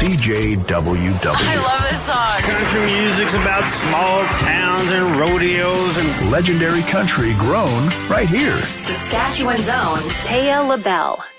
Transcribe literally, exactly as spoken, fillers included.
C J W W. I love this song. Country music's about small towns and rodeos and legendary country grown right here. Saskatchewan's own Taya LaBelle.